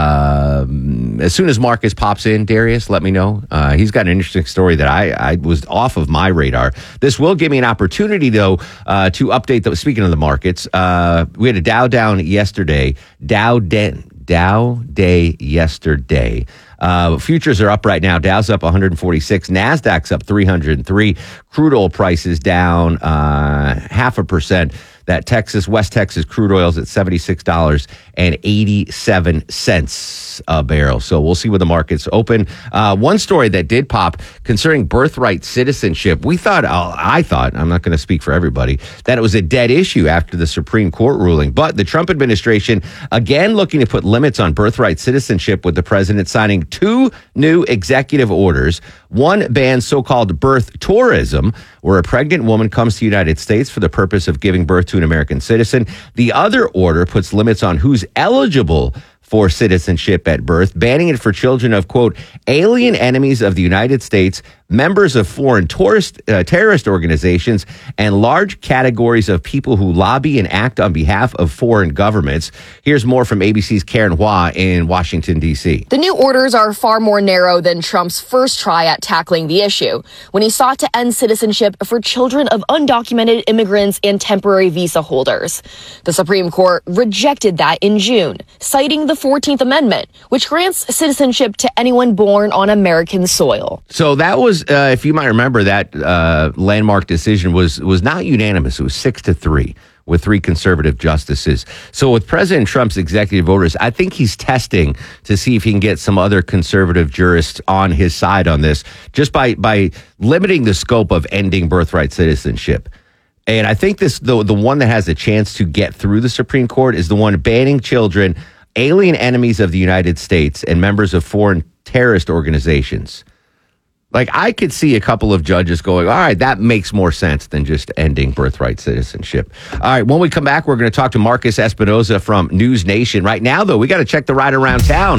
um, as soon as Marcus pops in, Darius, let me know. Uh, he's got an interesting story that I, I was off of my radar. This will give me an opportunity, though, uh, to update. The, speaking of the markets, uh, we had a Dow down yesterday. Dow Den. Dow day yesterday. Uh, futures are up right now. Dow's up one hundred forty-six. NASDAQ's up three hundred three. Crude oil prices down uh, half a percent. That Texas, West Texas crude oil's at seventy-six dollars and eighty-seven cents a barrel. So we'll see where the markets open. Uh, one story that did pop concerning birthright citizenship. We thought, uh, I thought, I'm not going to speak for everybody, that it was a dead issue after the Supreme Court ruling. But the Trump administration, again, looking to put limits on birthright citizenship, with the president signing two new executive orders. One bans so-called birth tourism, where a pregnant woman comes to the United States for the purpose of giving birth to an American citizen. The other order puts limits on who's eligible for citizenship at birth, banning it for children of, quote, alien enemies of the United States, members of foreign tourist, uh, terrorist organizations, and large categories of people who lobby and act on behalf of foreign governments. Here's more from A B C's Karen Hua in Washington, D C. The new orders are far more narrow than Trump's first try at tackling the issue, when he sought to end citizenship for children of undocumented immigrants and temporary visa holders. The Supreme Court rejected that in June, citing the fourteenth Amendment, which grants citizenship to anyone born on American soil. So that was, uh, if you might remember, that uh, landmark decision was was not unanimous. It was six to three with three conservative justices. So with President Trump's executive orders, I think he's testing to see if he can get some other conservative jurists on his side on this, just by by limiting the scope of ending birthright citizenship. And I think this the the one that has a chance to get through the Supreme Court is the one banning children, alien enemies of the United States, and members of foreign terrorist organizations. Like, I could see a couple of judges going, all right, that makes more sense than just ending birthright citizenship. All right, when we come back, we're going to talk to Marcus Espinoza from News Nation. Right now, though, we got to check the ride around town.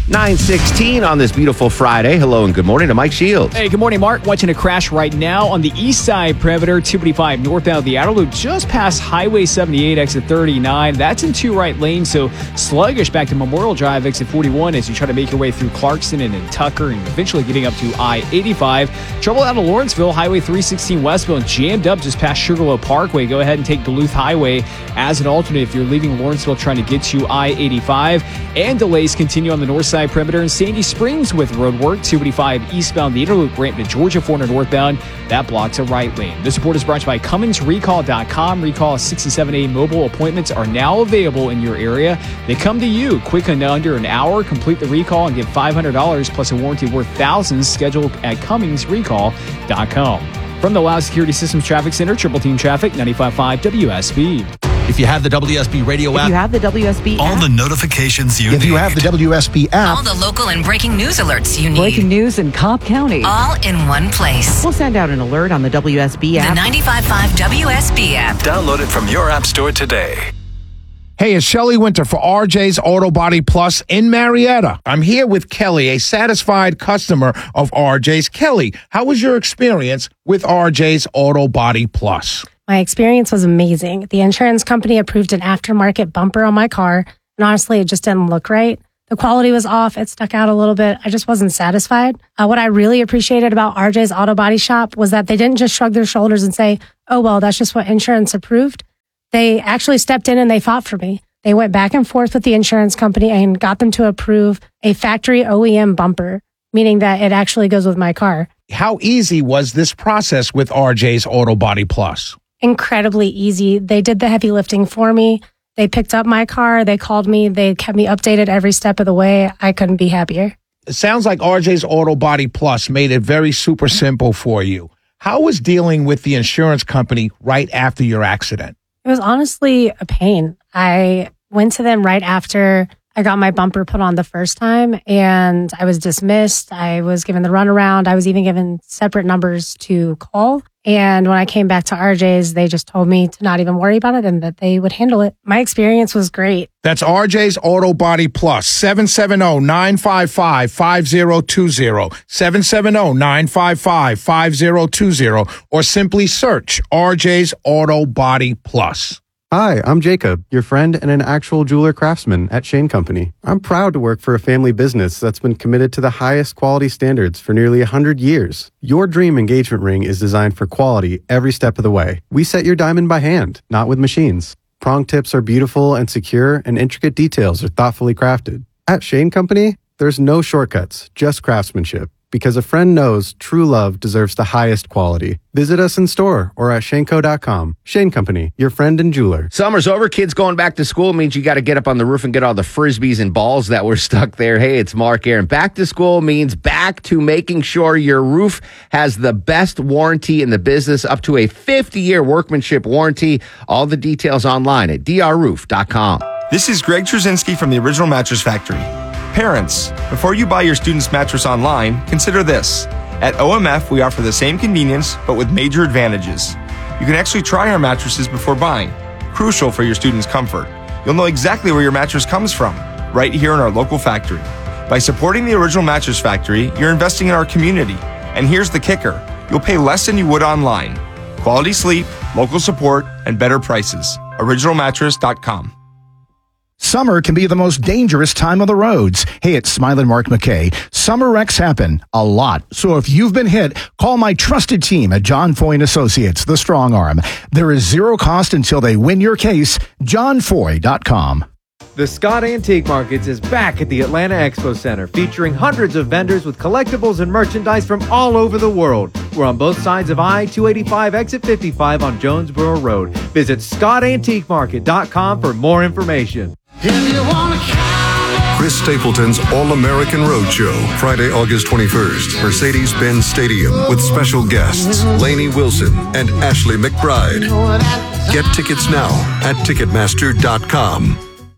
nine sixteen on this beautiful Friday. Hello and good morning to Mike Shields. Hey, good morning, Mark. Watching a crash right now on the east side perimeter, two eighty-five northbound of the outer loop, just past Highway seventy-eight, exit thirty-nine. That's in two right lanes, so sluggish back to Memorial Drive, exit forty-one, as you try to make your way through Clarkson and then Tucker and eventually getting up to I eighty-five. Trouble out of Lawrenceville, Highway three sixteen westbound, jammed up just past Sugarloaf Parkway. Go ahead and take Duluth Highway as an alternate if you're leaving Lawrenceville trying to get to I eighty-five. And delays continue on the north side perimeter in Sandy Springs with road work, two eighty-five eastbound, the Interloop ramp to Georgia four hundred northbound. That blocks a right lane. This report is brought to you by Cummins Recall dot com. Recall sixty-seven A mobile appointments are now available in your area. They come to you quick in under an hour. Complete the recall and get five hundred dollars plus a warranty worth thousands scheduled at Cummins Recall dot com. From the Loud Security Systems Traffic Center, Triple Team Traffic, ninety-five point five W S B. If you have the W S B radio app, If you have the W S B All app, the notifications you If need. you have the W S B app, All the local and breaking news alerts you need. Breaking news in Cobb County. All in one place. we'll send out an alert on the W S B The app. ninety-five point five W S B app. Download it from your app store today. Hey, it's Shelley Winter for R J's Auto Body Plus in Marietta. I'm here with Kelly, a satisfied customer of R J's. Kelly, how was your experience with R J's Auto Body Plus? My experience was amazing. The insurance company approved an aftermarket bumper on my car, and honestly, it just didn't look right. The quality was off. It stuck out a little bit. I just wasn't satisfied. Uh, what I really appreciated about R J's Auto Body Shop was that they didn't just shrug their shoulders and say, oh, well, that's just what insurance approved. They actually stepped in and they fought for me. They went back and forth with the insurance company and got them to approve a factory O E M bumper, meaning that it actually goes with my car. How easy was this process with R J's Auto Body Plus? Incredibly easy. They did the heavy lifting for me. They picked up my car. They called me. They kept me updated every step of the way. I couldn't be happier. It sounds like R J's Auto Body Plus made it very super simple for you. How was dealing with the insurance company right after your accident? It was honestly a pain. I went to them right after I got my bumper put on the first time, and I was dismissed. I was given the runaround. I was even given separate numbers to call. And when I came back to R J's, they just told me to not even worry about it and that they would handle it. My experience was great. That's R J's Auto Body Plus, seven seven zero, nine five five, five zero two zero, seven seven zero, nine five five, five zero two zero, or simply search R J's Auto Body Plus. Hi, I'm Jacob, your friend and an actual jeweler craftsman at Shane Company. I'm proud to work for a family business that's been committed to the highest quality standards for nearly one hundred years. Your dream engagement ring is designed for quality every step of the way. We set your diamond by hand, not with machines. Prong tips are beautiful and secure, and intricate details are thoughtfully crafted. At Shane Company, there's no shortcuts, just craftsmanship. Because a friend knows true love deserves the highest quality. Visit us in store or at Shaneco dot com. Shane Company, your friend and jeweler. Summer's over. Kids going back to school means you got to get up on the roof and get all the frisbees and balls that were stuck there. Hey, it's Mark Aaron. Back to school means back to making sure your roof has the best warranty in the business, up to a fifty-year workmanship warranty. All the details online at D R roof dot com. This is Greg Trzynski from the Original Mattress Factory. Parents, before you buy your student's mattress online, consider this. At O M F, we offer the same convenience, but with major advantages. You can actually try our mattresses before buying, crucial for your student's comfort. You'll know exactly where your mattress comes from, right here in our local factory. By supporting the Original Mattress Factory, you're investing in our community. And here's the kicker. You'll pay less than you would online. Quality sleep, local support, and better prices. original mattress dot com. Summer can be the most dangerous time on the roads. Hey, it's Smiling Mark McKay. Summer wrecks happen a lot. So if you've been hit, call my trusted team at John Foy and Associates, the Strong Arm. There is zero cost until they win your case. john foy dot com. The Scott Antique Markets is back at the Atlanta Expo Center, featuring hundreds of vendors with collectibles and merchandise from all over the world. We're on both sides of I two eighty-five, exit fifty-five on Jonesboro Road. Visit scott antique market dot com for more information. Chris Stapleton's All-American Roadshow, Friday, August twenty-first, Mercedes-Benz Stadium, with special guests Lainey Wilson and Ashley McBride. Get tickets now at ticketmaster dot com.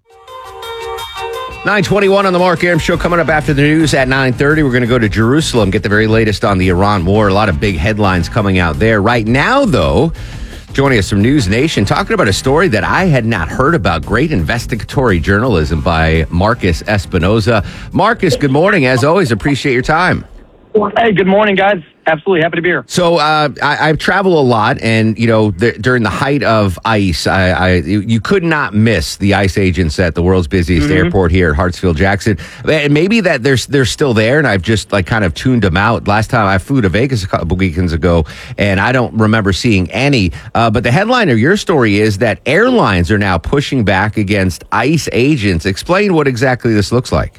nine twenty-one on the Mark Arum Show. Coming up after the news at nine thirty, we're going to go to Jerusalem, get the very latest on the Iran war. A lot of big headlines coming out there. Right now, though, Joining us from News Nation, talking about a story that I had not heard about. Great investigatory journalism by Marcus Espinoza. Marcus, good morning. As always, appreciate your time. Hey, good morning, guys. Absolutely happy to be here. So uh, I, I travel a lot, and you know, the, during the height of ICE, I, I you could not miss the ICE agents at the world's busiest Mm-hmm. airport here at Hartsfield-Jackson. And maybe that they're they're still there, and I've just like kind of tuned them out. Last time I flew to Vegas a couple weekends ago, and I don't remember seeing any. Uh, but the headline of your story is that airlines are now pushing back against ICE agents. Explain what exactly this looks like.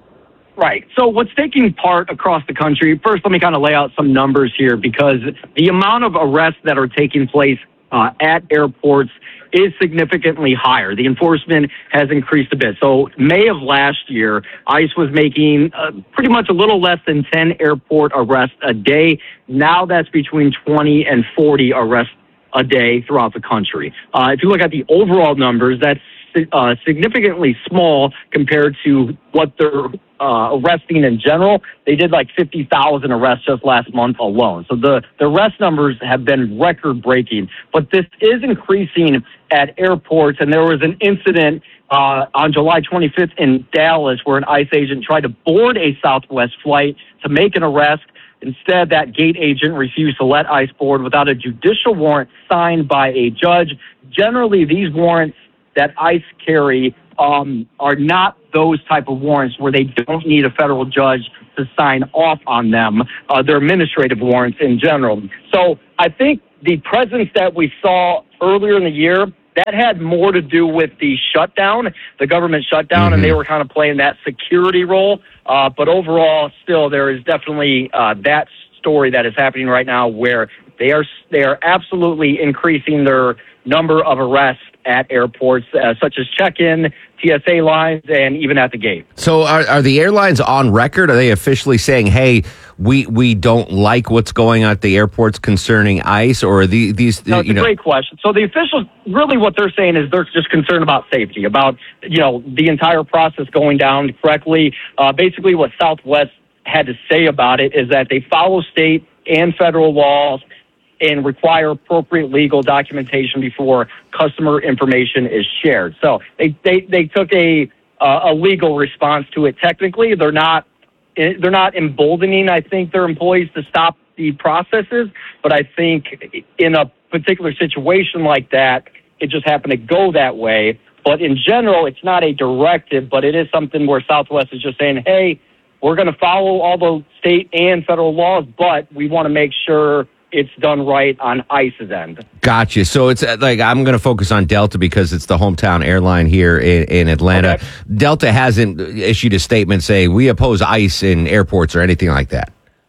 Right. So what's taking part across the country, first let me kind of lay out some numbers here, because the amount of arrests that are taking place uh, at airports is significantly higher. The enforcement has increased a bit. So May of last year, ICE was making uh, pretty much a little less than ten airport arrests a day. Now that's between twenty and forty arrests a day throughout the country. Uh, if you look at the overall numbers, that's uh, significantly small compared to what they're uh, arresting in general. They did like fifty thousand arrests just last month alone. So the, the arrest numbers have been record-breaking. But this is increasing at airports, and there was an incident uh, on July twenty-fifth in Dallas where an ICE agent tried to board a Southwest flight to make an arrest. Instead, that gate agent refused to let ICE board without a judicial warrant signed by a judge. Generally, these warrants that ICE carry um, are not those type of warrants where they don't need a federal judge to sign off on them. Uh, they're administrative warrants in general. So I think the presence that we saw earlier in the year, that had more to do with the shutdown, the government shutdown, mm-hmm. and they were kind of playing that security role. Uh, but overall, still, there is definitely uh, that story that is happening right now where they are they are absolutely increasing their number of arrests at airports, uh, such as check-in, T S A lines, and even at the gate. So are, are the airlines on record? Are they officially saying, hey, we we don't like what's going on at the airports concerning ICE, or are the, these... No, it's you a know, great question. So the officials, really what they're saying is they're just concerned about safety, about, you know, the entire process going down correctly. Uh, basically what Southwest had to say about it is that they follow state and federal laws and require appropriate legal documentation before customer information is shared. So they they, they took a uh, a legal response to it. Technically, they're not they're not emboldening, I think, their employees to stop the processes. But I think in a particular situation like that, it just happened to go that way. But in general, it's not a directive, but it is something where Southwest is just saying, hey, we're going to follow all the state and federal laws, but we want to make sure it's done right on ICE's end. Gotcha. So it's uh, like I'm going to focus on Delta because it's the hometown airline here in, in Atlanta. Okay. Delta hasn't issued a statement saying we oppose ICE in airports or anything like that.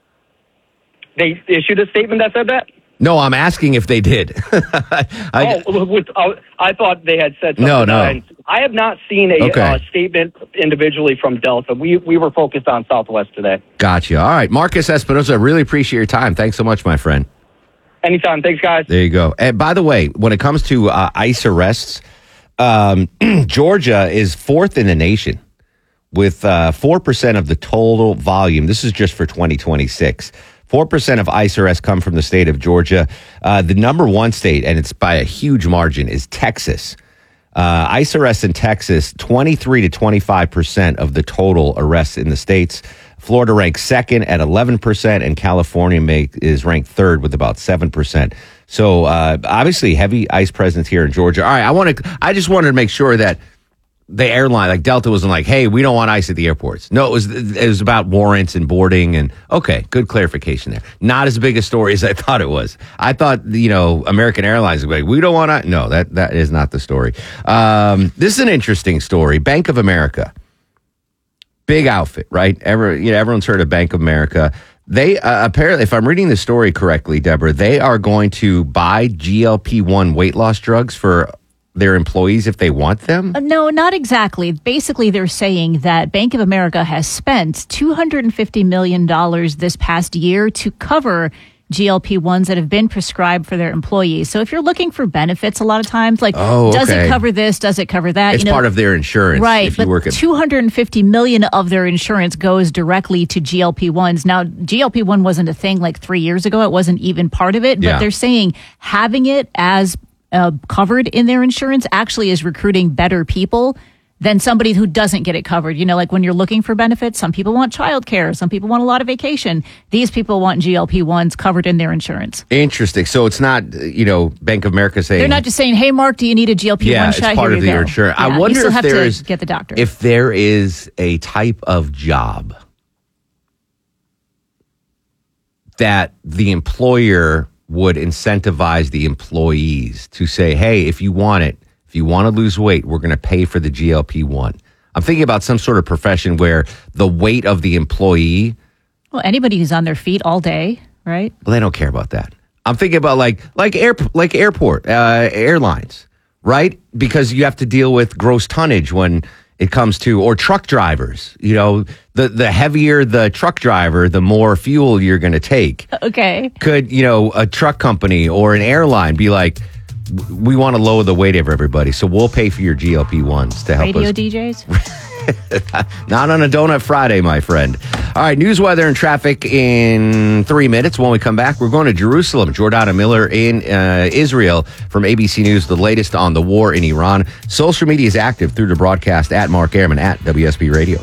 They issued a statement that said that? No, I'm asking if they did. I, oh, with, uh, I thought they had said something. No, no. I, I have not seen a okay. uh, statement individually from Delta. We we were focused on Southwest today. Gotcha. All right. Marcus Espinoza, I really appreciate your time. Thanks so much, my friend. Anytime. Thanks, guys. There you go. And by the way, when it comes to uh, ICE arrests, um, Georgia is fourth in the nation with uh, four percent of the total volume. This is just for twenty twenty-six. four percent of ICE arrests come from the state of Georgia. Uh, the number one state, and it's by a huge margin, is Texas. Uh, ICE arrests in Texas, twenty-three to twenty-five percent of the total arrests in the states. Florida ranks second at eleven percent, and California make, is ranked third with about seven percent. So uh, obviously heavy ICE presence here in Georgia. All right, I want to. I just wanted to make sure that the airline, like Delta, wasn't like, hey, we don't want ICE at the airports. No, it was it was about warrants and boarding. And okay, good clarification there. Not as big a story as I thought it was. I thought, you know, American Airlines would be like, we don't want to. No, that that is not the story. Um, this is an interesting story. Bank of America, big outfit, right? Ever, you know, everyone's heard of Bank of America. They uh, apparently, if I'm reading the story correctly, Deborah, they are going to buy G L P one weight loss drugs for their employees if they want them? Uh, no, not exactly. Basically, they're saying that Bank of America has spent two hundred fifty million dollars this past year to cover G L P ones that have been prescribed for their employees. So if you're looking for benefits, a lot of times, like, Oh, does okay. it cover this? Does it cover that? It's You know, part of their insurance. right? If you But work at two hundred fifty million of their insurance goes directly to G L P ones. Now, G L P one wasn't a thing like three years ago. It wasn't even part of it. But Yeah. they're saying having it as uh, covered in their insurance actually is recruiting better people than somebody who doesn't get it covered. You know, like when you're looking for benefits, some people want childcare, some people want a lot of vacation. These people want G L P ones covered in their insurance. Interesting. So it's not, you know, Bank of America saying They're not just saying, "Hey, Mark, do you need a G L P one yeah, shot?" it's part Here of you the go. insurance. Yeah, I you wonder still if have there to is get the doctor. if there is a type of job that the employer would incentivize the employees to say, "Hey, if you want it, if you want to lose weight, we're going to pay for the G L P one." I'm thinking about some sort of profession where the weight of the employee, Well, anybody who's on their feet all day, right? well, they don't care about that. I'm thinking about like like air like airport uh, airlines, right? Because you have to deal with gross tonnage when it comes to, or truck drivers. You know, the the heavier the truck driver, the more fuel you're going to take. Okay. Could, you know, a truck company or an airline be like, we want to lower the weight of everybody, so we'll pay for your G L P ones to help Radio us. D Js? Not on a Donut Friday, my friend. All right, news, weather, and traffic in three minutes. When we come back, we're going to Jerusalem. Jordana Miller in uh, Israel from A B C News, the latest on the war in Iran. Social media is active through the broadcast at Mark Airman at W S B Radio.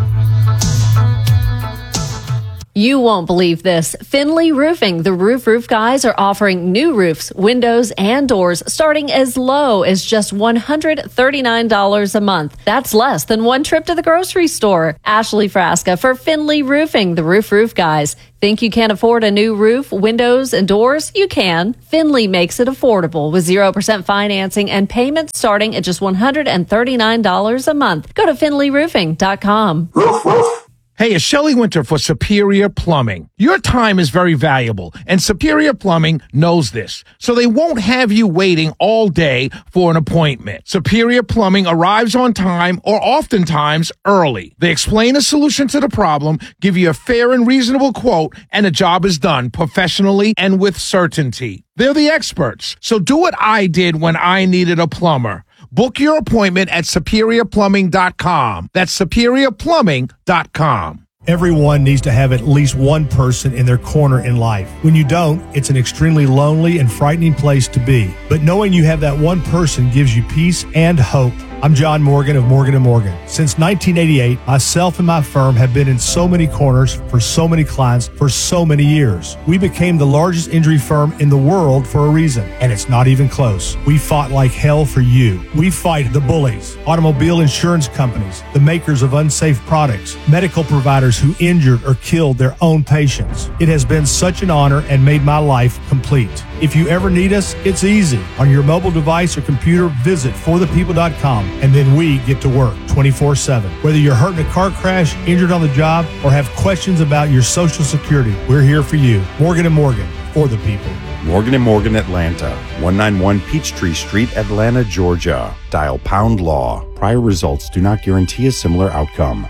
You won't believe this. Finley Roofing, the Roof Roof guys, are offering new roofs, windows, and doors starting as low as just one hundred thirty-nine dollars a month. That's less than one trip to the grocery store. Ashley Frasca for Finley Roofing, the Roof Roof guys. Think you can't afford a new roof, windows, and doors? You can. Finley makes it affordable with zero percent financing and payments starting at just one hundred thirty-nine dollars a month. Go to finley roofing dot com. Hey, it's Shelley Winter for Superior Plumbing. Your time is very valuable, and Superior Plumbing knows this, so they won't have you waiting all day for an appointment. Superior Plumbing arrives on time or oftentimes early. They explain a solution to the problem, give you a fair and reasonable quote, and the job is done professionally and with certainty. They're the experts, so do what I did when I needed a plumber. Book your appointment at superior plumbing dot com. That's superior plumbing dot com. Everyone needs to have at least one person in their corner in life. When you don't, it's an extremely lonely and frightening place to be. But knowing you have that one person gives you peace and hope. I'm John Morgan of Morgan and Morgan. Since nineteen eighty-eight, myself and my firm have been in so many corners for so many clients for so many years. We became the largest injury firm in the world for a reason, and it's not even close. We fought like hell for you. We fight the bullies, automobile insurance companies, the makers of unsafe products, medical providers who injured or killed their own patients. It has been such an honor and made my life complete. If you ever need us, it's easy. On your mobile device or computer, visit for the people dot com, and then we get to work twenty-four seven. Whether you're hurt in a car crash, injured on the job, or have questions about your Social Security, we're here for you. Morgan and Morgan, for the people. Morgan and Morgan Atlanta, one ninety-one Peachtree Street, Atlanta, Georgia. Dial pound law. Prior results do not guarantee a similar outcome.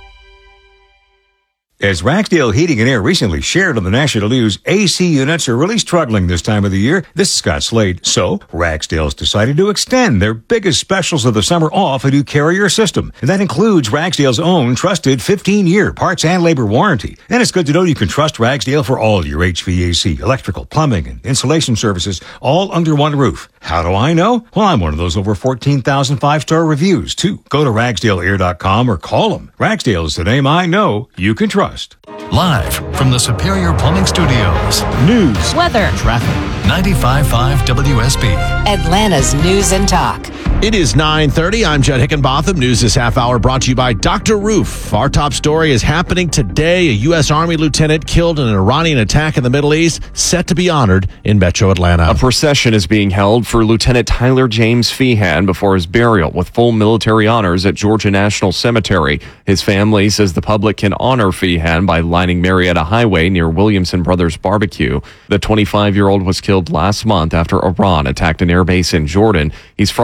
As Ragsdale Heating and Air recently shared on the national news, A C units are really struggling this time of the year. This is Scott Slade. So, Ragsdale's decided to extend their biggest specials of the summer off a new Carrier system. And that includes Ragsdale's own trusted fifteen-year parts and labor warranty. And it's good to know you can trust Ragsdale for all your H V A C, electrical, plumbing, and insulation services, all under one roof. How do I know? Well, I'm one of those over fourteen thousand five-star reviews, too. Go to ragsdale air dot com or call them. Ragsdale is the name I know you can trust. Live from the Superior Plumbing Studios. News, weather, traffic. ninety-five point five W S B. Atlanta's News and Talk. It is nine thirty. I'm Judd Hickenbotham. News this half hour brought to you by Doctor Roof. Our top story is happening today. A U S Army lieutenant killed in an Iranian attack in the Middle East, set to be honored in Metro Atlanta. A procession is being held for Lieutenant Tyler James Feehan before his burial with full military honors at Georgia National Cemetery. His family says the public can honor Feehan by lining Marietta Highway near Williamson Brothers Barbecue. The twenty-five-year-old was killed last month after Iran attacked an airbase in Jordan. He's from Hawaii.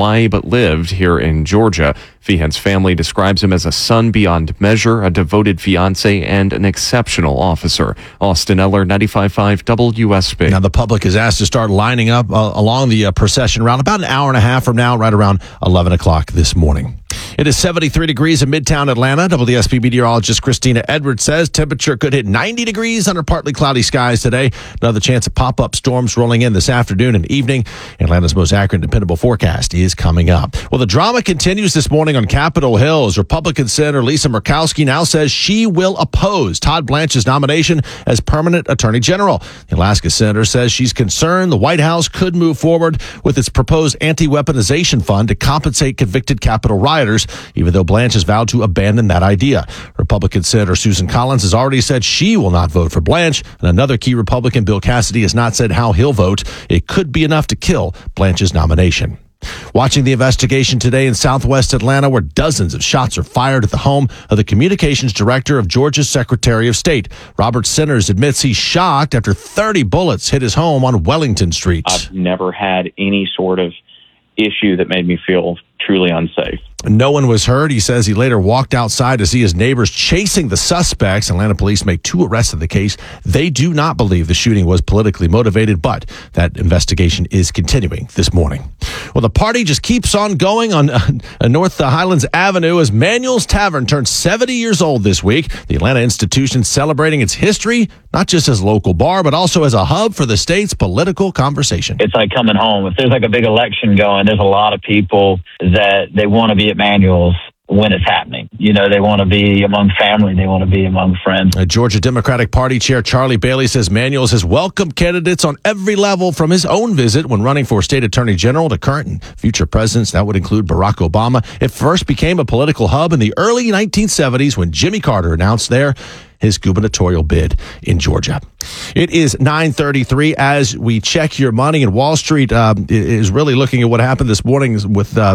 Hawaii but lived here in Georgia. Feehan's family describes him as a son beyond measure, a devoted fiance, and an exceptional officer. Austin Eller, ninety-five point five W S B. Now, the public is asked to start lining up uh, along the uh, procession route about an hour and a half from now, right around eleven o'clock this morning. It is seventy-three degrees in Midtown Atlanta. W S B meteorologist Christina Edwards says temperature could hit ninety degrees under partly cloudy skies today. Another chance of pop-up storms rolling in this afternoon and evening. Atlanta's most accurate and dependable forecast is coming up. Well, the drama continues this morning on Capitol Hill as Republican Senator Lisa Murkowski now says she will oppose Todd Blanche's nomination as permanent Attorney General. The Alaska senator says she's concerned the White House could move forward with its proposed anti-weaponization fund to compensate convicted Capitol rioters, even though Blanche has vowed to abandon that idea. Republican Senator Susan Collins has already said she will not vote for Blanche, and another key Republican, Bill Cassidy, has not said how he'll vote. It could be enough to kill Blanche's nomination. Watching the investigation today in southwest Atlanta, where dozens of shots are fired at the home of the communications director of Georgia's Secretary of State. Robert Sinners admits he's shocked after thirty bullets hit his home on Wellington Street. I've never had any sort of issue that made me feel truly unsafe. No one was hurt. He says he later walked outside to see his neighbors chasing the suspects. Atlanta police made two arrests in the case. They do not believe the shooting was politically motivated, but that investigation is continuing this morning. Well, the party just keeps on going on uh, North Highlands Avenue as Manuel's Tavern turns seventy years old this week. The Atlanta institution celebrating its history, not just as a local bar, but also as a hub for the state's political conversation. It's like coming home. If there's like a big election going, there's a lot of people that they want to be at Manuel's when it's happening. You know, they want to be among family. They want to be among friends. Uh, Georgia Democratic Party Chair Charlie Bailey says Manuel's has welcomed candidates on every level from his own visit when running for state attorney general to current and future presidents. That would include Barack Obama. It first became a political hub in the early nineteen seventies when Jimmy Carter announced there his gubernatorial bid in Georgia. It is nine thirty-three as we check your money, and Wall Street uh, is really looking at what happened this morning with uh,